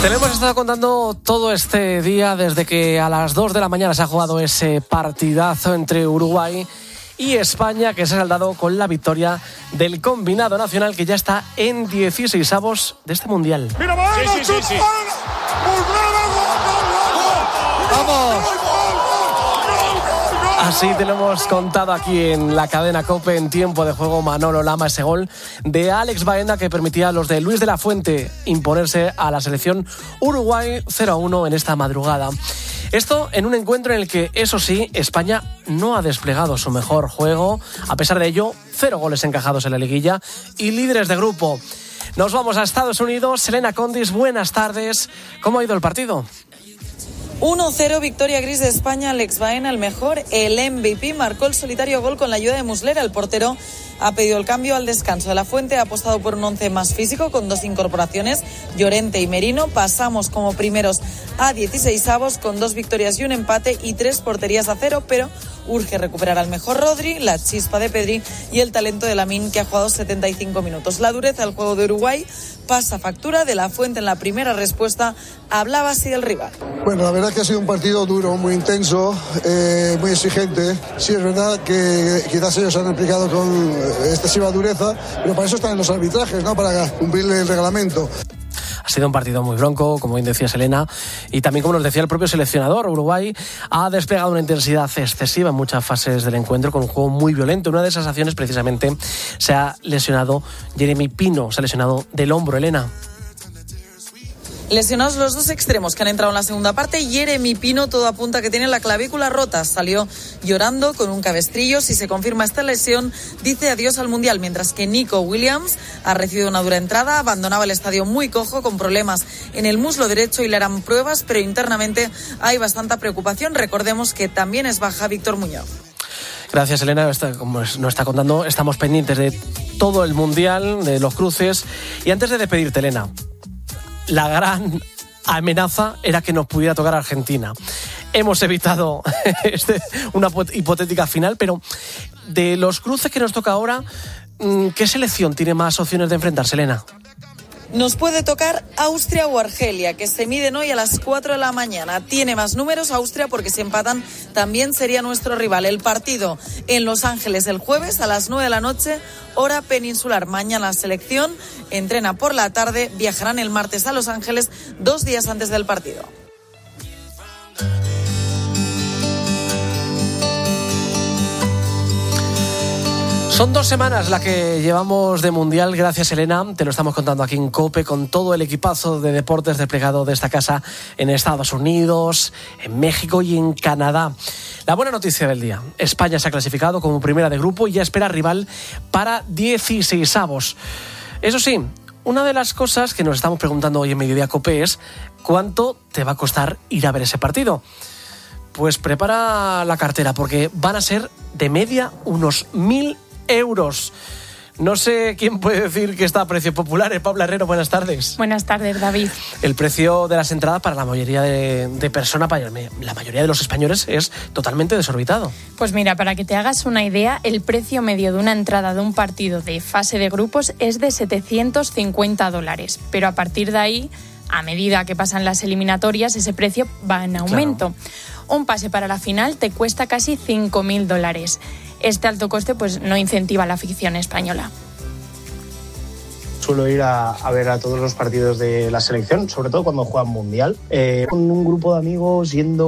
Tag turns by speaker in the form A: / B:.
A: Te lo hemos estado contando todo este día desde que a las 2 de la mañana se ha jugado ese partidazo entre Uruguay y España, que se ha saldado con la victoria del combinado nacional, que ya está en 16avos de este Mundial.
B: ¡Mira,
C: Sí.
A: ¡Vamos! Así te lo hemos contado aquí en la cadena COPE en tiempo de juego. Manolo Lama, ese gol de Alex Baena que permitía a los de Luis de la Fuente imponerse a la selección Uruguay 0-1 en esta madrugada. Esto en un encuentro en el que, eso sí, España no ha desplegado su mejor juego. A pesar de ello, 0 goles encajados en la liguilla y líderes de grupo. Nos vamos a Estados Unidos. Selena Condis, buenas tardes. ¿Cómo ha ido el partido?
D: 1-0, victoria gris de España. Alex Baena, el mejor, el MVP, marcó el solitario gol con la ayuda de Muslera. El portero ha pedido el cambio al descanso. De la Fuente ha apostado por un 11 más físico con 2 incorporaciones, Llorente y Merino. Pasamos como primeros a 16avos con 2 victorias y un empate y 3 porterías a 0, pero urge recuperar al mejor Rodri, la chispa de Pedri y el talento de Lamine, que ha jugado 75 minutos. La dureza del juego de Uruguay pasa factura. De la Fuente en la primera respuesta hablaba así del rival.
E: Bueno, la verdad que ha sido un partido duro, muy intenso, muy exigente. Sí, es verdad que quizás ellos han implicado con excesiva dureza, pero para eso están en los arbitrajes, ¿no? Para cumplir el reglamento.
A: Ha sido un partido muy bronco, como bien decía Selena, y también como nos decía el propio seleccionador. Uruguay ha desplegado una intensidad excesiva en muchas fases del encuentro, con un juego muy violento. Una de esas acciones, precisamente, se ha lesionado Jeremy Pino, se ha lesionado del hombro. Elena.
D: Lesionados los 2 extremos que han entrado en la segunda parte. Jeremy Pino, todo apunta que tiene la clavícula rota. Salió llorando con un cabestrillo. Si se confirma esta lesión, dice adiós al Mundial. Mientras que Nico Williams ha recibido una dura entrada. Abandonaba el estadio muy cojo, con problemas en el muslo derecho, y le harán pruebas, pero internamente hay bastante preocupación. Recordemos que también es baja Víctor Muñoz.
A: Gracias, Elena. Como nos está contando, estamos pendientes de todo el Mundial, de los cruces. Y antes de despedirte, Elena, la gran amenaza era que nos pudiera tocar Argentina. Hemos evitado una hipotética final, pero de los cruces que nos toca ahora, ¿qué selección tiene más opciones de enfrentarse, Elena?
D: Nos puede tocar Austria o Argelia, que se miden hoy a las 4 de la mañana. Tiene más números Austria, porque si empatan también sería nuestro rival. El partido en Los Ángeles el jueves a las 9 de la noche, hora peninsular. Mañana la selección entrena por la tarde. Viajarán el martes a Los Ángeles, 2 días antes del partido.
A: Son 2 semanas la que llevamos de Mundial. Gracias, Elena. Te lo estamos contando aquí en COPE con todo el equipazo de deportes desplegado de esta casa en Estados Unidos, en México y en Canadá. La buena noticia del día: España se ha clasificado como primera de grupo y ya espera rival para 16avos. Eso sí, una de las cosas que nos estamos preguntando hoy en Mediodía COPE es ¿cuánto te va a costar ir a ver ese partido? Pues prepara la cartera, porque van a ser de media unos 1.000 euros. No sé quién puede decir que está a precio popular. Paula Herrero, buenas tardes.
F: Buenas tardes, David.
A: El precio de las entradas para la mayoría de personas, para la mayoría de los españoles, es totalmente desorbitado.
F: Pues mira, para que te hagas una idea, el precio medio de una entrada de un partido de fase de grupos es de $750. Pero a partir de ahí, a medida que pasan las eliminatorias, ese precio va en aumento. Claro. Un pase para la final te cuesta casi $5.000. Este alto coste pues no incentiva la afición española.
G: Suelo ir a ver a todos los partidos de la selección, sobre todo cuando juegan Mundial, con un grupo de amigos yendo